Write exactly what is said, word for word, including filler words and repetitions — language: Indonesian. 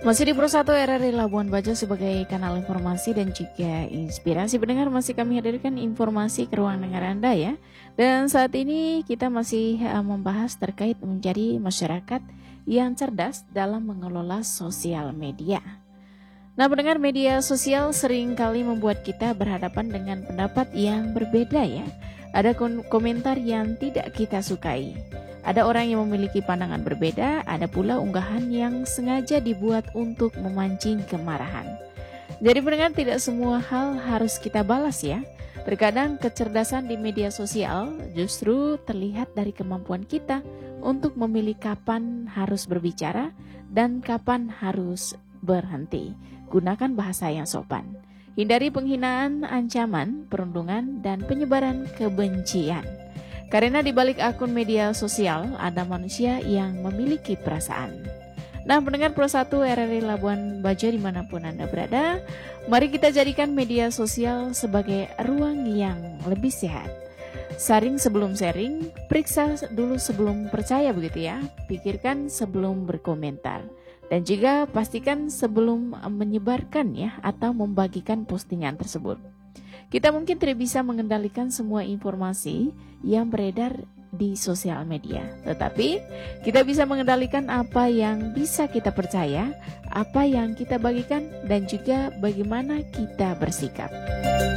Masih di Pro satu R R I Labuan Bajo sebagai kanal informasi dan juga inspirasi pendengar, masih kami hadirkan informasi ke ruang dengar Anda ya. Dan saat ini kita masih uh, membahas terkait menjadi masyarakat yang cerdas dalam mengelola sosial media. Nah, pendengar, media sosial sering kali membuat kita berhadapan dengan pendapat yang berbeda ya. Ada komentar yang tidak kita sukai. Ada orang yang memiliki pandangan berbeda, ada pula unggahan yang sengaja dibuat untuk memancing kemarahan. Jadi pendengar, tidak semua hal harus kita balas ya. Terkadang kecerdasan di media sosial justru terlihat dari kemampuan kita untuk memilih kapan harus berbicara dan kapan harus berhenti. Gunakan bahasa yang sopan. Hindari penghinaan, ancaman, perundungan, dan penyebaran kebencian. Karena di balik akun media sosial ada manusia yang memiliki perasaan. Nah, pendengar Pro satu R R I Labuan Bajo dimanapun Anda berada, mari kita jadikan media sosial sebagai ruang yang lebih sehat. Saring sebelum sharing, periksa dulu sebelum percaya begitu ya. Pikirkan sebelum berkomentar. Dan juga pastikan sebelum menyebarkan ya atau membagikan postingan tersebut. Kita mungkin tidak bisa mengendalikan semua informasi yang beredar di sosial media. Tetapi kita bisa mengendalikan apa yang bisa kita percaya, apa yang kita bagikan, dan juga bagaimana kita bersikap.